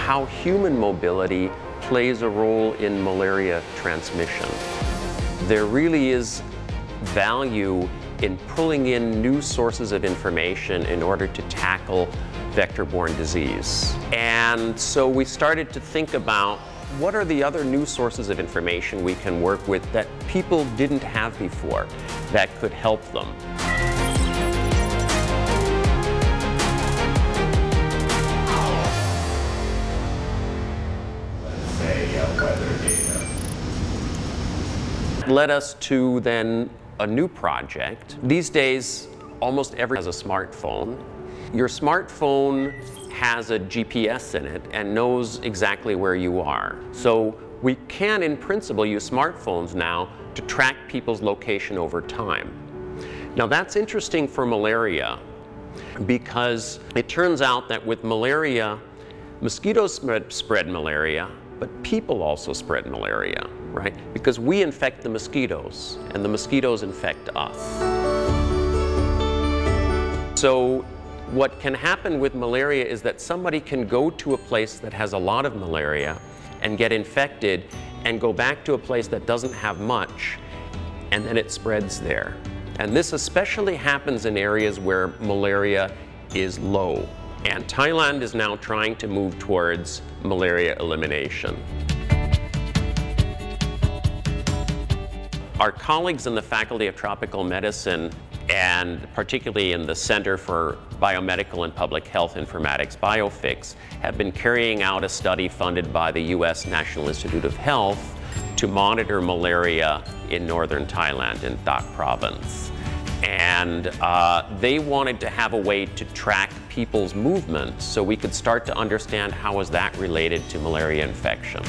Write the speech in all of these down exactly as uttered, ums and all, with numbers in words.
how human mobility plays a role in malaria transmission. There really is value in pulling in new sources of information in order to tackle vector-borne disease. And so we started to think about what are the other new sources of information we can work with that people didn't have before that could help them. Led us to then a new project. These days, almost everyone has a smartphone. Your smartphone has a G P S in it and knows exactly where you are. So we can, in principle, use smartphones now to track people's location over time. Now that's interesting for malaria because it turns out that with malaria, mosquitoes spread, spread malaria, but people also spread malaria, right? Because we infect the mosquitoes and the mosquitoes infect us. So what can happen with malaria is that somebody can go to a place that has a lot of malaria and get infected and go back to a place that doesn't have much, and then it spreads there. And this especially happens in areas where malaria is low. And Thailand is now trying to move towards malaria elimination. Our colleagues in the Faculty of Tropical Medicine, and particularly in the Center for Biomedical and Public Health Informatics, BioFix, have been carrying out a study funded by the U S National Institute of Health to monitor malaria in northern Thailand, in Dak Province. And uh, they wanted to have a way to track people's movement so we could start to understand how is that related to malaria infection.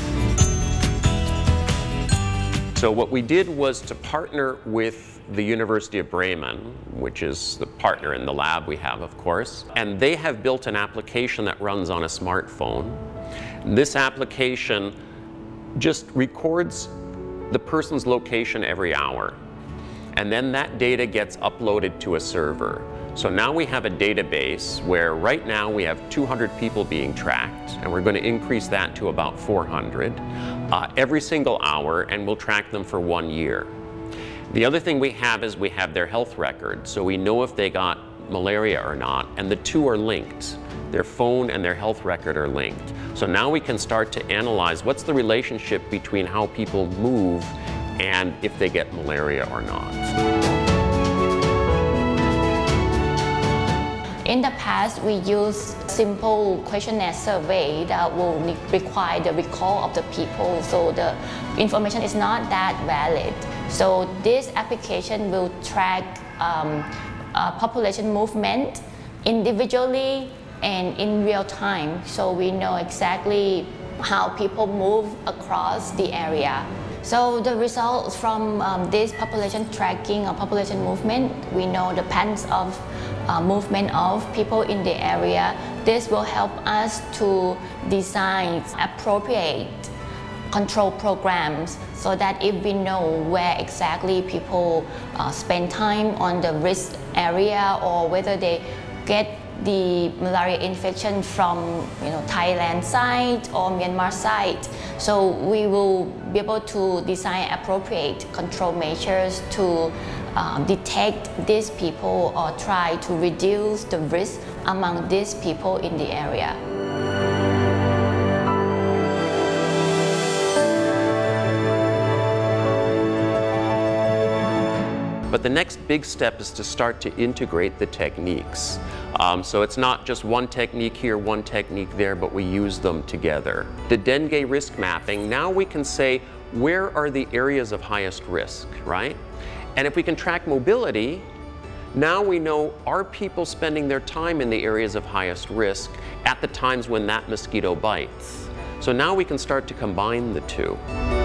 So what we did was to partner with the University of Bremen, which is the partner in the lab we have, of course, and they have built an application that runs on a smartphone. This application just records the person's location every hour. And then that data gets uploaded to a server. So now we have a database where right now we have two hundred people being tracked, and we're going to increase that to about four hundred uh, every single hour, and we'll track them for one year. The other thing we have is we have their health record, so we know if they got malaria or not, and the two are linked. Their phone and their health record are linked. So now we can start to analyze what's the relationship between how people move and if they get malaria or not. In the past, we used simple questionnaire survey that will require the recall of the people, so the information is not that valid. So this application will track um, uh, population movement individually and in real time, so we know exactly how people move across the area. So the results from um, this population tracking or population movement, we know the patterns of uh, movement of people in the area. This will help us to design appropriate control programs so that if we know where exactly people uh, spend time on the risk area or whether they get the malaria infection from you know, Thailand side or Myanmar side. So we will be able to design appropriate control measures to um, detect these people or try to reduce the risk among these people in the area. But the next big step is to start to integrate the techniques. Um, so it's not just one technique here, one technique there, but we use them together. The dengue risk mapping, now we can say, where are the areas of highest risk, right? And if we can track mobility, now we know, are people spending their time in the areas of highest risk at the times when that mosquito bites? So now we can start to combine the two.